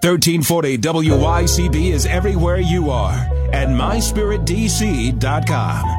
1340 WYCB is everywhere you are at myspiritdc.com.